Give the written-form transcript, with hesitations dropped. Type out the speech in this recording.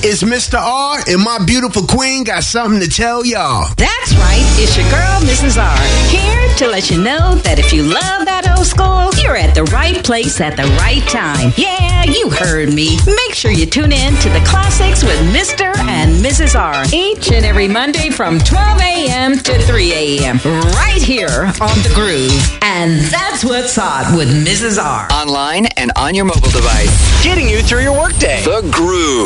It's Mr. R, and my beautiful queen got something to tell y'all. That's right. It's your girl, Mrs. R, here to let you know that if you love that old school, you're at the right place at the right time. Yeah, you heard me. Make sure you tune in to the classics with Mr. and Mrs. R each and every Monday from 12 a.m. to 3 a.m. right here on The Groove. And that's what's hot with Mrs. R. Online and on your mobile device. Getting you through your workday. The Groove.